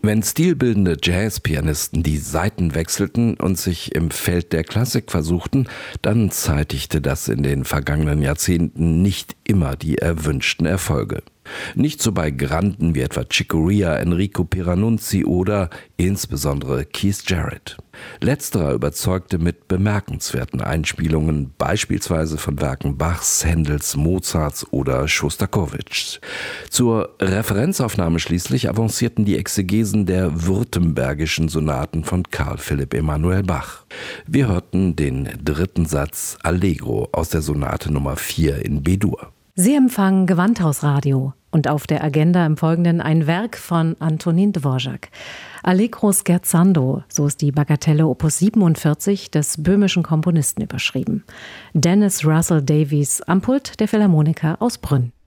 Wenn stilbildende Jazzpianisten die Saiten wechselten und sich im Feld der Klassik versuchten, dann zeitigte das in den vergangenen Jahrzehnten nicht immer die erwünschten Erfolge. Nicht so bei Granden wie etwa Chick Corea, Enrico Pieranunzi oder insbesondere Keith Jarrett. Letzterer überzeugte mit bemerkenswerten Einspielungen, beispielsweise von Werken Bachs, Händels, Mozarts oder Schostakowitschs. Zur Referenzaufnahme schließlich avancierten die Exegesen der württembergischen Sonaten von Carl Philipp Emanuel Bach. Wir hörten den dritten Satz Allegro aus der Sonate Nummer 4 in B-Dur. Sie empfangen Gewandhausradio und auf der Agenda im Folgenden ein Werk von Antonin Dvorak. Allegro scherzando, so ist die Bagatelle Opus 47 des böhmischen Komponisten überschrieben. Dennis Russell Davies am Pult der Philharmoniker aus Brünn.